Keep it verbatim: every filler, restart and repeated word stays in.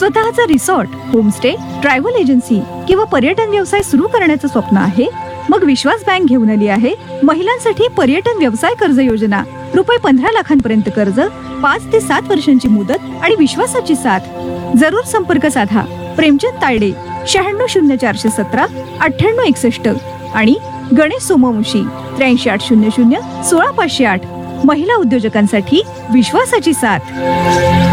स्वतःचा resort, homestay, travel agency किंवा पर्यटन व्यवसाय सुरू करण्याचं स्वप्न आहे? मग विश्वास बँक घेऊन आली आहे महिलांसाठी पर्यटन व्यवसाय कर्ज योजना. रुपये पंधरा लाखांपर्यंत कर्ज, पाच ते सात वर्षांची मुदत आणि विश्वासाची साथ. जरूर संपर्क साधा. प्रेमचंद तायडे, शहाण्णव शून्य चारशे सतरा अठ्ठ्याण्णव एकसष्ट आणि गणेश सोमवंशी, त्र्याऐंशी आठ शून्य शून्य सोळा पाचशे आठ. महिला उद्योजकांसाठी विश्वासाची साथ.